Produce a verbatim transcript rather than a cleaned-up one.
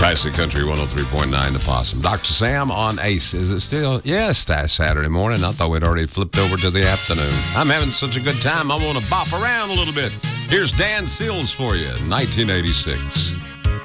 Classic Country one oh three point nine The Possum. Doctor Sam on Ace. Is it still? Yes, that's Saturday morning. I thought we'd already flipped over to the afternoon. I'm having such a good time, I want to bop around a little bit. Here's Dan Seals for you, nineteen eighty-six.